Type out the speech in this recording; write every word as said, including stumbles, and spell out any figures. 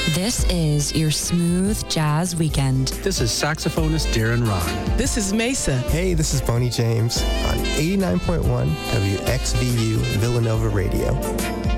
This is your smooth jazz weekend. This is saxophonist Darren Ron. This is Mesa. Hey, this is Bonnie James on eighty-nine point one W X V U Villanova Radio.